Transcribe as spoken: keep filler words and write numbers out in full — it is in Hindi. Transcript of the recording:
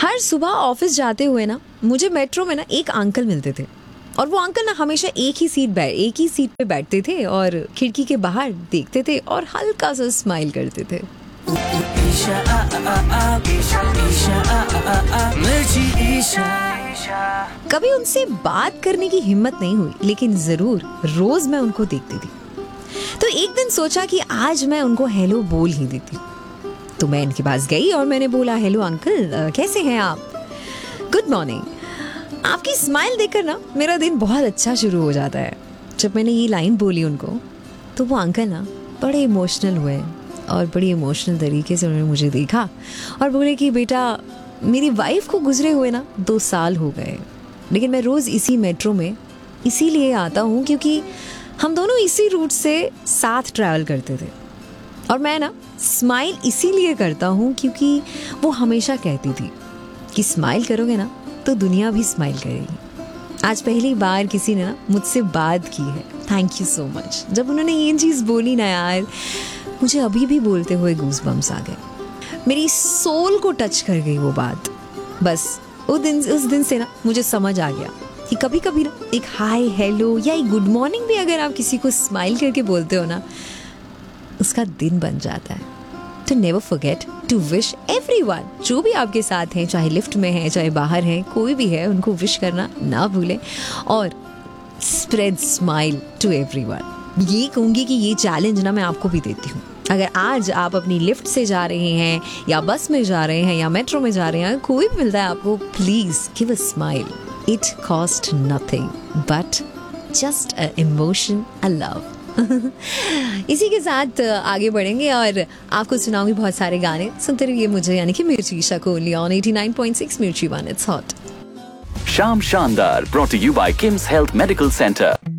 हर सुबह ऑफिस जाते हुए ना मुझे मेट्रो में ना एक अंकल मिलते थे और वो अंकल ना हमेशा एक ही सीट बैठ एक ही सीट पे बैठते थे और खिड़की के बाहर देखते थे और हल्का सा स्माइल करते थे। कभी उनसे बात करने की हिम्मत नहीं हुई, लेकिन जरूर रोज मैं उनको देखती थी। तो एक दिन सोचा कि आज मैं उनको हेलो बोल ही देती हूँ। तो मैं इनके पास गई और मैंने बोला, हेलो अंकल, कैसे हैं आप? Good morning. आपकी स्माइल देखकर ना मेरा दिन बहुत अच्छा शुरू हो जाता है। जब मैंने ये लाइन बोली उनको, तो वो अंकल ना बड़े इमोशनल हुए और बड़ी इमोशनल तरीके से उन्होंने मुझे देखा और बोले कि बेटा, मेरी वाइफ को गुजरे हुए ना दो साल हो गए, लेकिन मैं रोज़ इसी मेट्रो में इसीलिए आता हूँ क्योंकि हम दोनों इसी रूट से साथ ट्रैवल करते थे। और मैं ना स्माइल इसीलिए करता हूँ क्योंकि वो हमेशा कहती थी कि स्माइल करोगे ना तो दुनिया भी स्माइल करेगी। आज पहली बार किसी ने ना मुझसे बात की है। Thank you so much. जब उन्होंने ये चीज़ बोली ना यार, मुझे अभी भी बोलते हुए गूज़बम्स आ गए। मेरी सोल को टच कर गई वो बात। बस उस दिन उस दिन से ना मुझे समझ आ गया कि कभी कभी ना एक हाय, हेलो या एक गुड मॉर्निंग भी अगर आप किसी को स्माइल करके बोलते हो ना, उसका दिन बन जाता है। तो never forget to wish everyone, जो भी आपके साथ हैं, चाहे लिफ्ट में है, चाहे बाहर है, कोई भी है, उनको विश करना ना भूलें और स्प्रेड स्माइल टू एवरीवन। ये कहूँगी कि ये चैलेंज ना मैं आपको भी देती हूँ। अगर आज आप अपनी लिफ्ट से जा रहे हैं या बस में जा रहे हैं या मेट्रो में जा रहे हैं, कोई भी मिलता है आपको, please give a smile. It cost nothing but just a emotion, a love. इसी के साथ आगे बढ़ेंगे और आपको सुनाऊंगी बहुत सारे गाने। सुनते रहिए मुझे, यानी कि मिर्ची Isha Kohli on eighty nine point six मिर्ची वन, इट्स हॉट। शाम शानदार, brought to you by Kim's Health Medical Center।